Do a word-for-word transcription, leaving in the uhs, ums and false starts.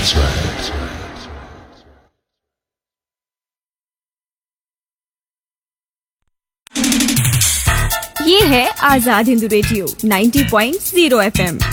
ये है आजाद Hindu radio ninety point zero F M.